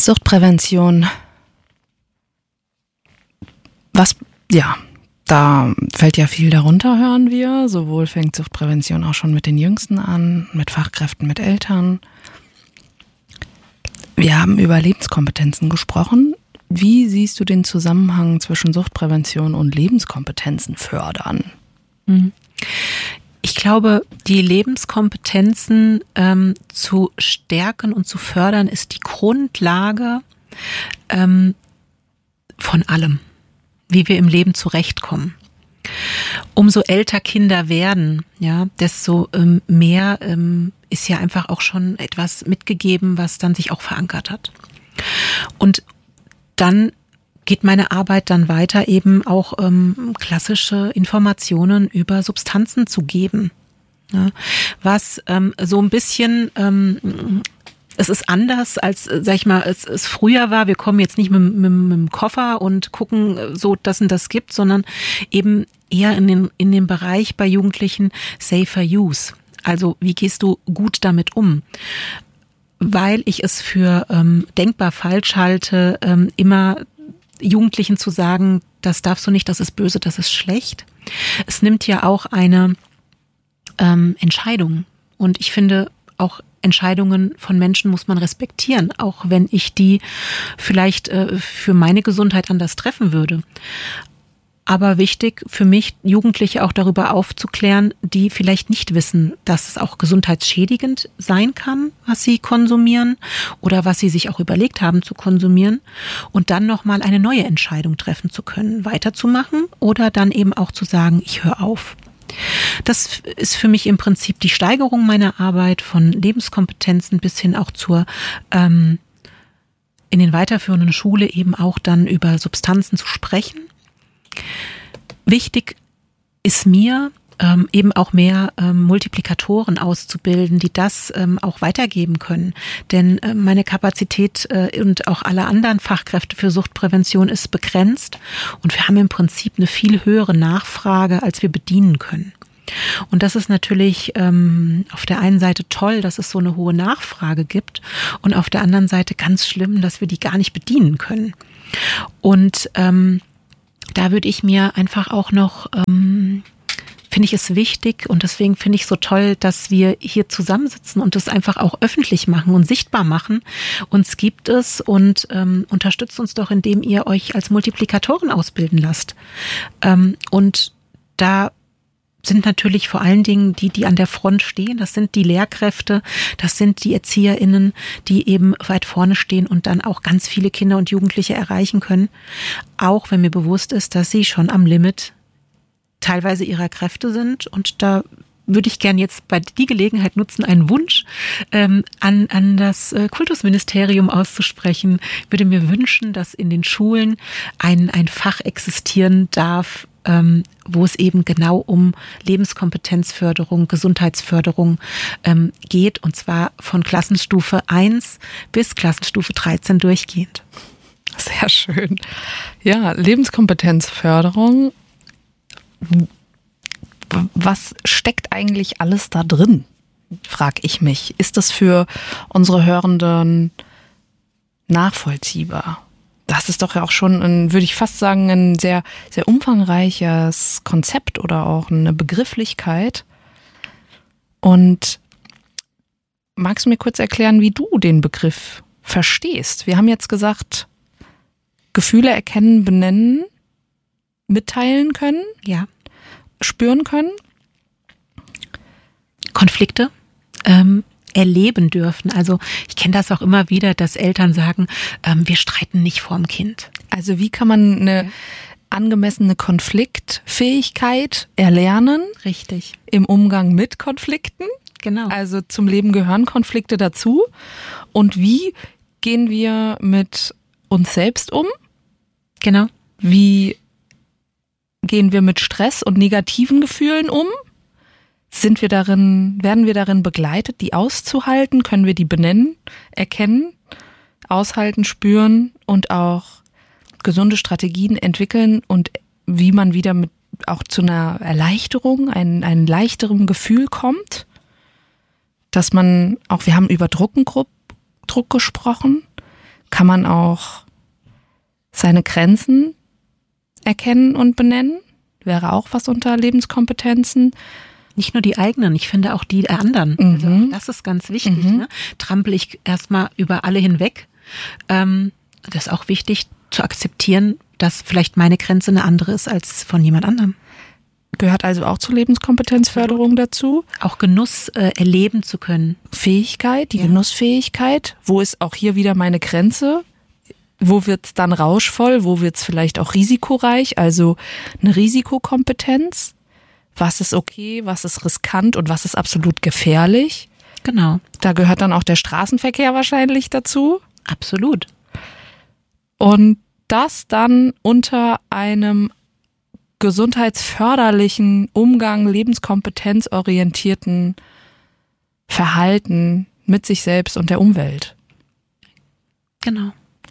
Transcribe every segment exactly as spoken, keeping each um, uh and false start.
Suchtprävention. Was, ja, da fällt ja viel darunter, hören wir. Sowohl fängt Suchtprävention auch schon mit den Jüngsten an, mit Fachkräften, mit Eltern. Wir haben über Lebenskompetenzen gesprochen. Wie siehst du den Zusammenhang zwischen Suchtprävention und Lebenskompetenzen fördern? Ich glaube, die Lebenskompetenzen ähm, zu stärken und zu fördern, ist die Grundlage ähm, von allem, wie wir im Leben zurechtkommen. Umso älter Kinder werden, ja, desto ähm, mehr ähm, ist ja einfach auch schon etwas mitgegeben, was dann sich auch verankert hat. Und dann geht meine Arbeit dann weiter, eben auch ähm, klassische Informationen über Substanzen zu geben. Ja, was ähm, so ein bisschen, ähm, es ist anders als, sag ich mal, es, es früher war. Wir kommen jetzt nicht mit, mit, mit dem Koffer und gucken, so das und das gibt, sondern eben eher in den, in den Bereich bei Jugendlichen Safer Use. Also wie gehst du gut damit um? Weil ich es für ähm, denkbar falsch halte, ähm, immer Jugendlichen zu sagen, das darfst du nicht, das ist böse, das ist schlecht. Es nimmt ja auch eine ähm, Entscheidung. Und ich finde, auch Entscheidungen von Menschen muss man respektieren, auch wenn ich die vielleicht äh, für meine Gesundheit anders treffen würde. Aber wichtig für mich, Jugendliche auch darüber aufzuklären, die vielleicht nicht wissen, dass es auch gesundheitsschädigend sein kann, was sie konsumieren oder was sie sich auch überlegt haben zu konsumieren, und dann nochmal eine neue Entscheidung treffen zu können, weiterzumachen oder dann eben auch zu sagen, ich höre auf. Das ist für mich im Prinzip die Steigerung meiner Arbeit von Lebenskompetenzen bis hin auch zur ähm, in den weiterführenden Schule eben auch dann über Substanzen zu sprechen. Wichtig ist mir, ähm, eben auch mehr ähm, Multiplikatoren auszubilden, die das ähm, auch weitergeben können. Denn äh, meine Kapazität äh, und auch alle anderen Fachkräfte für Suchtprävention ist begrenzt und wir haben im Prinzip eine viel höhere Nachfrage, als wir bedienen können. Und das ist natürlich ähm, auf der einen Seite toll, dass es so eine hohe Nachfrage gibt und auf der anderen Seite ganz schlimm, dass wir die gar nicht bedienen können. Und ähm, da würde ich mir einfach auch noch, ähm, finde ich es wichtig und deswegen finde ich es so toll, dass wir hier zusammensitzen und das einfach auch öffentlich machen und sichtbar machen. Uns gibt es und ähm, unterstützt uns doch, indem ihr euch als Multiplikatoren ausbilden lasst. Ähm, und da sind natürlich vor allen Dingen die, die an der Front stehen. Das sind die Lehrkräfte, das sind die ErzieherInnen, die eben weit vorne stehen und dann auch ganz viele Kinder und Jugendliche erreichen können. Auch wenn mir bewusst ist, dass sie schon am Limit teilweise ihrer Kräfte sind. Und da würde ich gern jetzt bei die Gelegenheit nutzen, einen Wunsch ähm, an, an das äh, Kultusministerium auszusprechen. Ich würde mir wünschen, dass in den Schulen ein, ein Fach existieren darf, ähm, wo es eben genau um Lebenskompetenzförderung, Gesundheitsförderung ähm, geht, und zwar von Klassenstufe eins bis Klassenstufe dreizehn durchgehend. Sehr schön. Ja, Lebenskompetenzförderung. Was steckt eigentlich alles da drin, frage ich mich. Ist das für unsere Hörenden nachvollziehbar? Das ist doch ja auch schon, ein, würde ich fast sagen, ein sehr, sehr umfangreiches Konzept oder auch eine Begrifflichkeit. Und magst du mir kurz erklären, wie du den Begriff verstehst? Wir haben jetzt gesagt, Gefühle erkennen, benennen, mitteilen können, ja, spüren können. Konflikte ähm, erleben dürfen. Also ich kenne das auch immer wieder, dass Eltern sagen, ähm, wir streiten nicht vorm Kind. Also wie kann man eine angemessene Konfliktfähigkeit erlernen? Richtig. Im Umgang mit Konflikten? Genau. Also zum Leben gehören Konflikte dazu. Und wie gehen wir mit uns selbst um? Genau. Wie gehen wir mit Stress und negativen Gefühlen um? Sind wir darin, werden wir darin begleitet, die auszuhalten? Können wir die benennen, erkennen, aushalten, spüren und auch gesunde Strategien entwickeln und wie man wieder mit auch zu einer Erleichterung, ein, ein leichterem Gefühl kommt? Dass man auch, wir haben über Druck, Druck gesprochen. Kann man auch seine Grenzen erkennen und benennen? Wäre auch was unter Lebenskompetenzen. Nicht nur die eigenen, ich finde auch die der anderen. Mhm. Also auch das ist ganz wichtig. Mhm. Ne? Trampel ich erstmal über alle hinweg. Ähm, das ist auch wichtig zu akzeptieren, dass vielleicht meine Grenze eine andere ist als von jemand anderem. Gehört also auch zur Lebenskompetenzförderung dazu. Auch Genuss äh, erleben zu können. Fähigkeit, die Ja. Genussfähigkeit. Wo ist auch hier wieder meine Grenze? Wo wird's dann rauschvoll? Wo wird's vielleicht auch risikoreich? Also eine Risikokompetenz. Was ist okay, was ist riskant und was ist absolut gefährlich? Genau. Da gehört dann auch der Straßenverkehr wahrscheinlich dazu. Absolut. Und das dann unter einem gesundheitsförderlichen Umgang, lebenskompetenzorientierten Verhalten mit sich selbst und der Umwelt. Genau.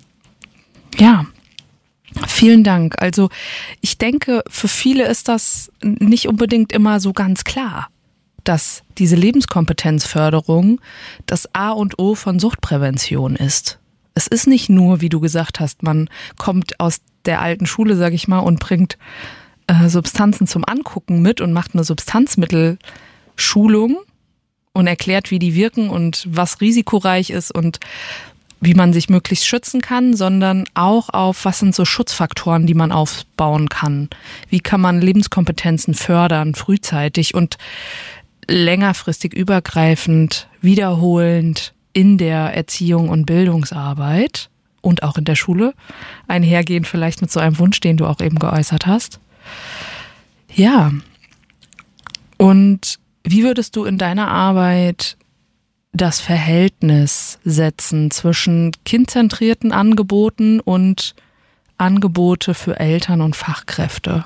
Ja, vielen Dank. Also ich denke, für viele ist das nicht unbedingt immer so ganz klar, dass diese Lebenskompetenzförderung das A und O von Suchtprävention ist. Es ist nicht nur, wie du gesagt hast, man kommt aus der alten Schule, sag ich mal, und bringt äh, Substanzen zum Angucken mit und macht eine Substanzmittelschulung und erklärt, wie die wirken und was risikoreich ist und wie man sich möglichst schützen kann, sondern auch auf, was sind so Schutzfaktoren, die man aufbauen kann. Wie kann man Lebenskompetenzen fördern, frühzeitig und längerfristig übergreifend, wiederholend in der Erziehung und Bildungsarbeit und auch in der Schule einhergehen, vielleicht mit so einem Wunsch, den du auch eben geäußert hast. Ja. Und wie würdest du in deiner Arbeit das Verhältnis setzen zwischen kindzentrierten Angeboten und Angebote für Eltern und Fachkräfte?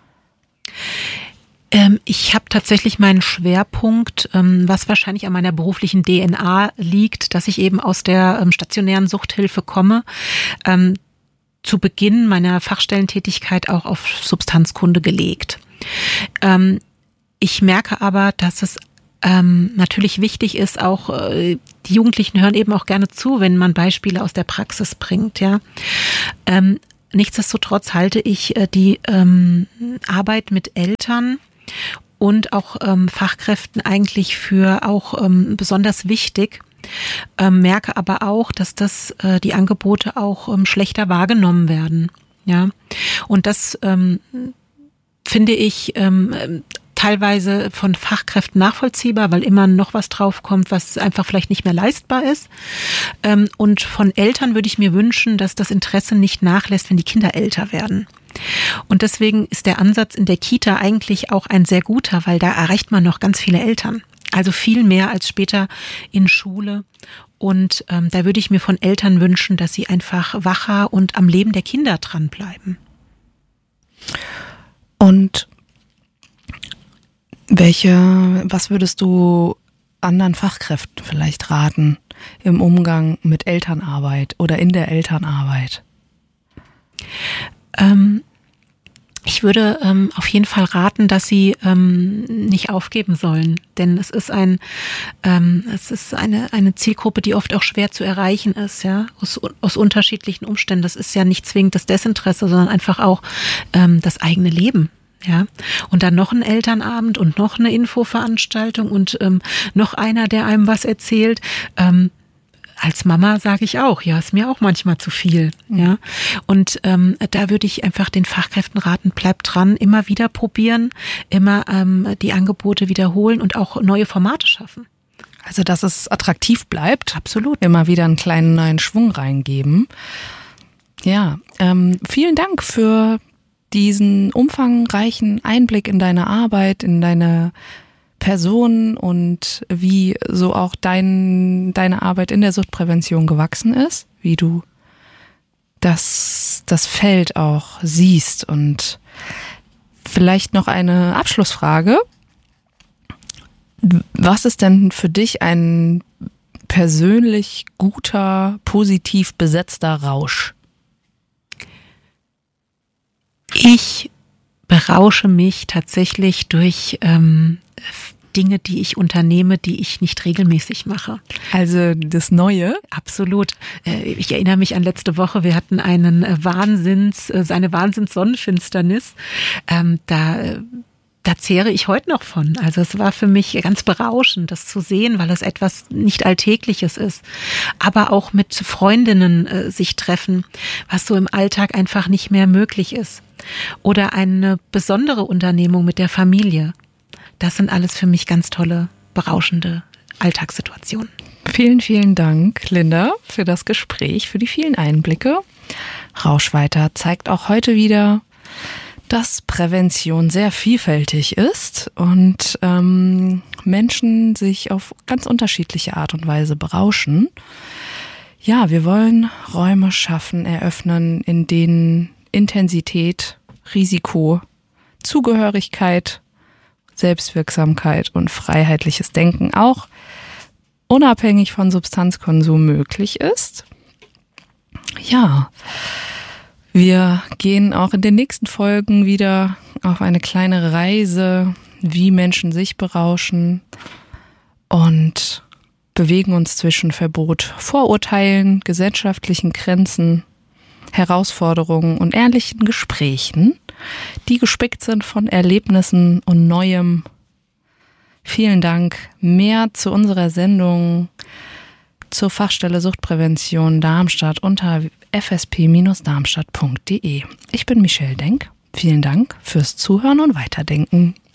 Ähm, ich habe tatsächlich meinen Schwerpunkt, ähm, was wahrscheinlich an meiner beruflichen D N A liegt, dass ich eben aus der ähm, stationären Suchthilfe komme, ähm, zu Beginn meiner Fachstellentätigkeit auch auf Substanzkunde gelegt. Ähm, ich merke aber, dass es Ähm, natürlich wichtig ist auch, äh, die Jugendlichen hören eben auch gerne zu, wenn man Beispiele aus der Praxis bringt, ja. Ähm, nichtsdestotrotz halte ich äh, die ähm, Arbeit mit Eltern und auch ähm, Fachkräften eigentlich für auch ähm, besonders wichtig, ähm, merke aber auch, dass das äh, die Angebote auch ähm, schlechter wahrgenommen werden, ja. Und das ähm, finde ich ähm, teilweise von Fachkräften nachvollziehbar, weil immer noch was draufkommt, was einfach vielleicht nicht mehr leistbar ist. Und von Eltern würde ich mir wünschen, dass das Interesse nicht nachlässt, wenn die Kinder älter werden. Und deswegen ist der Ansatz in der Kita eigentlich auch ein sehr guter, weil da erreicht man noch ganz viele Eltern. Also viel mehr als später in Schule. Und ähm, da würde ich mir von Eltern wünschen, dass sie einfach wacher und am Leben der Kinder dranbleiben. Und welche, was würdest du anderen Fachkräften vielleicht raten im Umgang mit Elternarbeit oder in der Elternarbeit? Ähm, ich würde ähm, auf jeden Fall raten, dass sie ähm, nicht aufgeben sollen, denn es ist ein, ähm, es ist eine eine Zielgruppe, die oft auch schwer zu erreichen ist, ja, aus aus unterschiedlichen Umständen. Das ist ja nicht zwingend das Desinteresse, sondern einfach auch ähm, das eigene Leben. Ja, und dann noch ein Elternabend und noch eine Infoveranstaltung und ähm, noch einer, der einem was erzählt. Ähm, als Mama sage ich auch, ja, ist mir auch manchmal zu viel. Ja, und ähm, da würde ich einfach den Fachkräften raten, bleibt dran, immer wieder probieren, immer ähm, die Angebote wiederholen und auch neue Formate schaffen. Also, dass es attraktiv bleibt. Absolut. Immer wieder einen kleinen neuen Schwung reingeben. Ja, ähm, vielen Dank für diesen umfangreichen Einblick in deine Arbeit, in deine Person und wie so auch dein, deine Arbeit in der Suchtprävention gewachsen ist, wie du das, das Feld auch siehst. Und vielleicht noch eine Abschlussfrage. Was ist denn für dich ein persönlich guter, positiv besetzter Rausch? Ich berausche mich tatsächlich durch ähm, Dinge, die ich unternehme, die ich nicht regelmäßig mache. Also das Neue? Absolut. Ich erinnere mich an letzte Woche, wir hatten einen Wahnsinns, eine Wahnsinns-Sonnenfinsternis. Da Da zehre ich heute noch von. Also es war für mich ganz berauschend, das zu sehen, weil es etwas nicht Alltägliches ist. Aber auch mit Freundinnen äh, sich treffen, was so im Alltag einfach nicht mehr möglich ist. Oder eine besondere Unternehmung mit der Familie. Das sind alles für mich ganz tolle, berauschende Alltagssituationen. Vielen, vielen Dank, Linda, für das Gespräch, für die vielen Einblicke. Rauschweiter zeigt auch heute wieder, dass Prävention sehr vielfältig ist und ähm, Menschen sich auf ganz unterschiedliche Art und Weise berauschen. Ja, wir wollen Räume schaffen, eröffnen, in denen Intensität, Risiko, Zugehörigkeit, Selbstwirksamkeit und freiheitliches Denken auch unabhängig von Substanzkonsum möglich ist. Ja, wir gehen auch in den nächsten Folgen wieder auf eine kleine Reise, wie Menschen sich berauschen und bewegen uns zwischen Verbot, Vorurteilen, gesellschaftlichen Grenzen, Herausforderungen und ehrlichen Gesprächen, die gespickt sind von Erlebnissen und Neuem. Vielen Dank. Mehr zu unserer Sendung zur Fachstelle Suchtprävention Darmstadt unter f s p Bindestrich darmstadt punkt d e. Ich bin Michelle Denk. Vielen Dank fürs Zuhören und Weiterdenken.